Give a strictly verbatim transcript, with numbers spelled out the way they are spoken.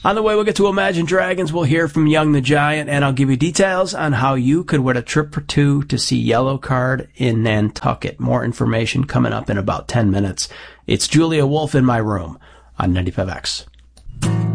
On the way, we'll get to Imagine Dragons. We'll hear from Young the Giant, and I'll give you details on how you could win a trip for two to see Yellowcard in Nantucket. More information coming up in about ten minutes. It's Julia Wolf in my room on ninety-five X.